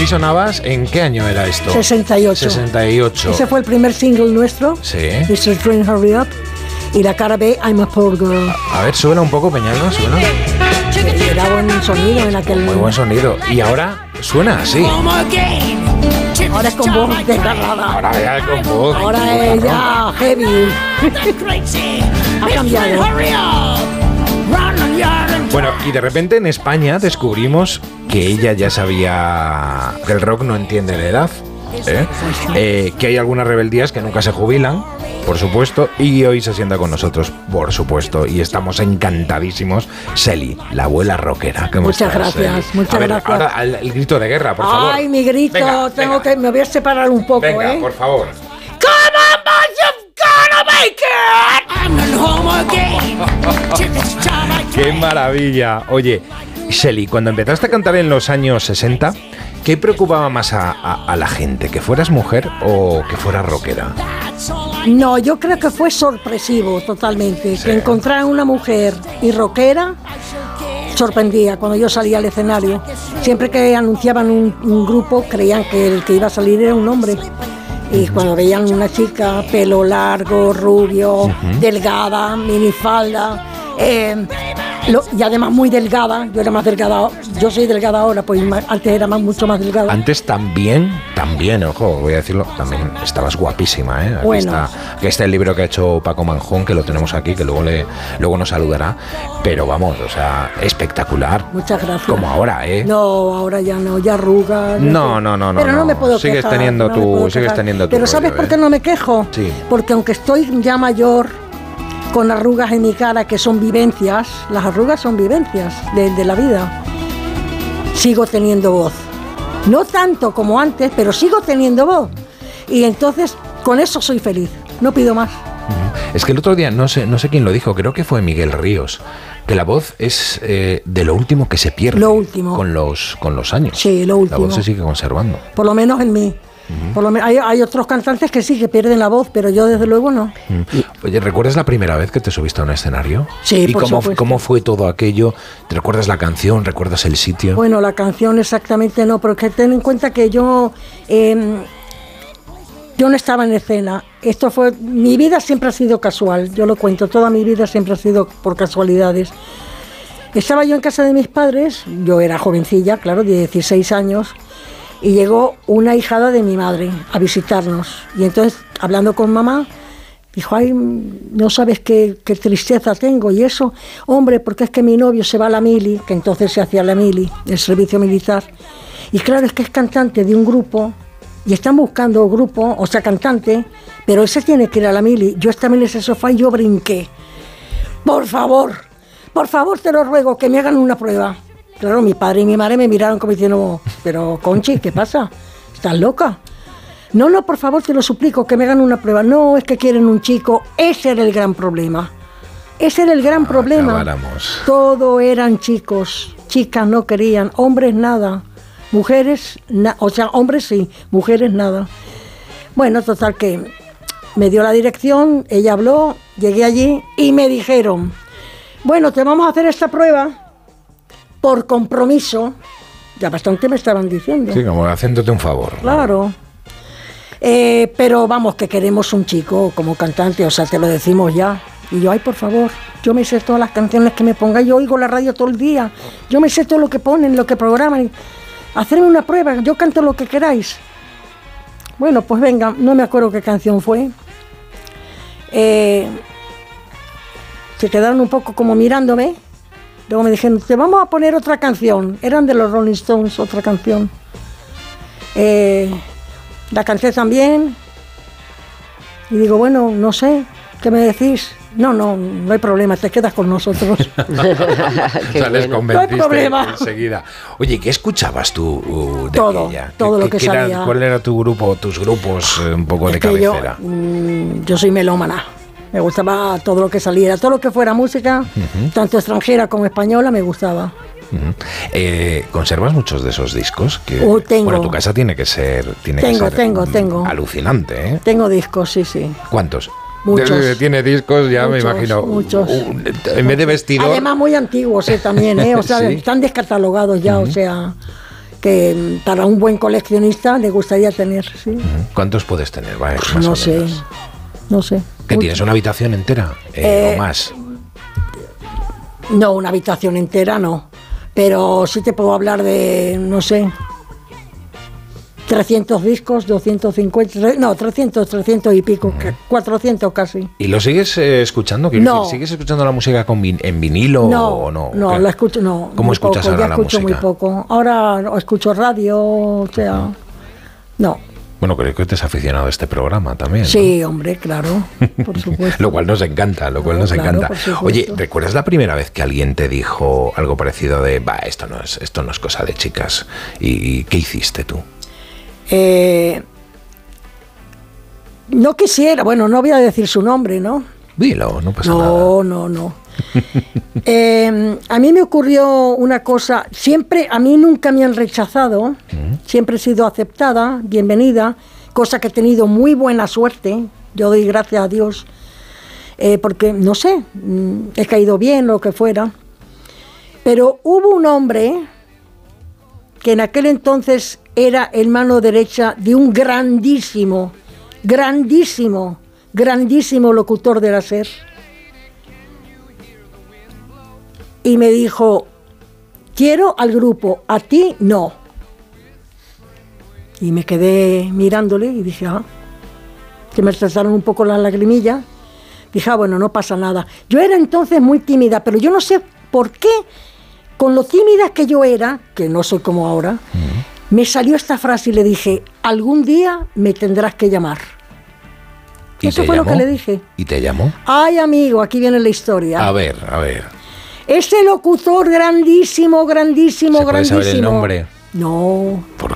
Así sonabas, ¿en qué año era esto? 68. Ese fue el primer single nuestro. Sí. Mr. Train, Hurry Up. Y la cara B, I'm a Poor Girl. A ver, suena un poco, Peñalba, suena. Era buen sonido en aquel Muy buen sonido. Y ahora suena así. Ahora es con voz desgarrada. Ahora ya con voz. Ahora es ya heavy. Ha cambiado. Bueno, y de repente en España descubrimos que ella ya sabía que el rock no entiende de edad, que hay algunas rebeldías que nunca se jubilan, por supuesto, y hoy se sienta con nosotros, por supuesto, y estamos encantadísimos. Sely, la abuela rockera. Muchas gracias, muchas gracias. Ahora el grito de guerra, por favor. Ay, mi grito, venga. Me voy a separar un poco, venga, por favor. Come on, boys, you've gotta make it. I'm at home again. ¡Qué maravilla! Oye, Sely, cuando empezaste a cantar en los años 60, ¿qué preocupaba más a la gente? ¿Que fueras mujer o que fueras rockera? No, yo creo que fue sorpresivo totalmente. Sí. Que encontrar una mujer y rockera sorprendía cuando yo salía al escenario. Siempre que anunciaban un grupo, creían que el que iba a salir era un hombre. Y cuando veían una chica, pelo largo, rubio, delgada, minifalda, y además muy delgada, yo era más delgada, yo soy delgada ahora, pues antes era mucho más delgada. Antes también, ojo, voy a decirlo, también estabas guapísima, ¿eh? Aquí está el libro que ha hecho Paco Manjón, que lo tenemos aquí, que luego nos saludará, pero vamos, o sea, espectacular. Muchas gracias. Como ahora, ¿eh? No, ahora ya no, ya arrugas. No. Pero no me puedo sigues quejar. Teniendo sigues teniendo tu Pero rollo, ¿sabes por qué no me quejo? Sí. Porque aunque estoy ya mayor, con arrugas en mi cara que son vivencias, las arrugas son vivencias de la vida, sigo teniendo voz. No tanto como antes, pero sigo teniendo voz. Y entonces con eso soy feliz, no pido más. Es que el otro día, no sé quién lo dijo, creo que fue Miguel Ríos, que la voz es de lo último que se pierde. Lo último. Con los años. Sí, lo último. La voz se sigue conservando. Por lo menos en mí. Por lo menos, hay otros cantantes que sí, que pierden la voz, pero yo desde luego no. Oye, ¿recuerdas la primera vez que te subiste a un escenario? Sí, ¿Y por supuesto. cómo fue todo aquello? ¿Te recuerdas la canción? ¿Recuerdas el sitio? Bueno, la canción exactamente no, pero que ten en cuenta que yo no estaba en escena. Mi vida siempre ha sido casual, yo lo cuento, toda mi vida siempre ha sido por casualidades. Estaba yo en casa de mis padres, yo era jovencilla, claro, de 16 años, y llegó una ahijada de mi madre a visitarnos. Y entonces, hablando con mamá, dijo, ay, no sabes qué tristeza tengo. Y eso, hombre, porque es que mi novio se va a la mili, que entonces se hacía la mili, el servicio militar. Y claro, es que es cantante de un grupo, y están buscando grupo, o sea, cantante, pero ese tiene que ir a la mili. Yo estaba en ese sofá y yo brinqué. Por favor, te lo ruego, que me hagan una prueba. Claro, mi padre y mi madre me miraron como diciendo, pero Conchi, ¿qué pasa? ¿Estás loca? No, por favor, te lo suplico, que me hagan una prueba. No, es que quieren un chico. Ese era el gran problema. Acabáramos. Todo eran chicos. Chicas no querían. Hombres nada. Mujeres, hombres sí. Mujeres nada. Bueno, total que me dio la dirección, ella habló, llegué allí y me dijeron, bueno, te vamos a hacer esta prueba por compromiso. Ya bastante me estaban diciendo. Sí, como haciéndote un favor. Claro. Pero vamos, que queremos un chico como cantante, o sea, te lo decimos ya. Y yo, ay, por favor, yo me sé todas las canciones que me pongan, yo oigo la radio todo el día, yo me sé todo lo que ponen, lo que programan. Hacerme una prueba, yo canto lo que queráis. Bueno, pues venga, no me acuerdo qué canción fue. Se quedaron un poco como mirándome. Luego me dijeron, te vamos a poner otra canción. Eran de los Rolling Stones, otra canción. La canté también. Y digo, bueno, no sé, ¿qué me decís? No hay problema, te quedas con nosotros. Sales no convenciste hay problema. enseguida. Oye, ¿qué escuchabas tú de aquella? Todo lo que salía. ¿Cuál era tu grupo, tus grupos un poco de cabecera? Yo soy melómana. Me gustaba todo lo que saliera, todo lo que fuera música, tanto extranjera como española, me gustaba. ¿Conservas muchos de esos discos? Tengo. Bueno, tu casa tiene que ser Tengo. Alucinante, ¿eh? Tengo discos, sí. ¿Cuántos? Muchos. Tiene discos, ya muchos, me imagino. Muchos. En vez de vestidor. Además, muy antiguos también, ¿eh? O sea, ¿sí? Están descatalogados ya, o sea. que para un buen coleccionista le gustaría tener, sí. ¿Cuántos puedes tener? Vale, más No o sé, menos. no sé. ¿Qué tienes? ¿Una habitación entera? ¿O más? No, una habitación entera no. Pero sí te puedo hablar de, no sé, 300 discos, 250, no, 300 y pico, 400 casi. ¿Y lo sigues escuchando? No. ¿Sigues escuchando la música en vinilo o no? No, la escucho, no. ¿Cómo escuchas ahora la música? Ya escucho muy poco. Ahora escucho radio, o sea, no. Bueno, creo que te has aficionado a este programa también, ¿no? Sí, hombre, claro, por supuesto. Lo cual nos encanta, Claro, encanta. por supuesto. Oye, ¿recuerdas la primera vez que alguien te dijo algo parecido de, esto no es cosa de chicas? ¿Y qué hiciste tú? No quisiera, bueno, no voy a decir su nombre, ¿no? Dilo, no pasa nada. No. A mí me ocurrió una cosa, a mí nunca me han rechazado, siempre he sido aceptada, bienvenida, cosa que he tenido muy buena suerte, yo doy gracias a Dios, porque, no sé, he caído bien, lo que fuera, pero hubo un hombre que en aquel entonces era el mano derecha de un grandísimo locutor de la SER. Y me dijo, quiero al grupo, a ti no. Y me quedé mirándole y dije, que me cesaron un poco las lagrimillas. Dije, bueno, no pasa nada. Yo era entonces muy tímida, pero yo no sé por qué, con lo tímida que yo era, que no soy como ahora, me salió esta frase y le dije, algún día me tendrás que llamar. Eso fue lo que le dije. ¿Y te llamó? Ay, amigo, aquí viene la historia. A ver. Ese locutor grandísimo. ¿Se puede saber el nombre? No. ¿Por